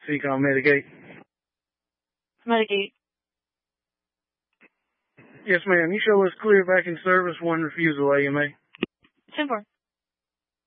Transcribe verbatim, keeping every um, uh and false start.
C COM Medigate. Medigate. Yes, ma'am. You show us clear back in service, one refusal, A M A. ten four.